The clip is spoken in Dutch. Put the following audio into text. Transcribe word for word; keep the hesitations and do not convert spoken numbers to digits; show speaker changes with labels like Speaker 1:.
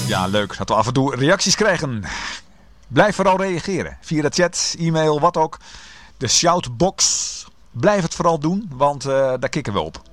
Speaker 1: Ja, leuk dat we af en toe reacties krijgen. Blijf vooral reageren. Via de chat, e-mail, wat ook. De shoutbox. Blijf het vooral doen, want uh, daar kikken we op.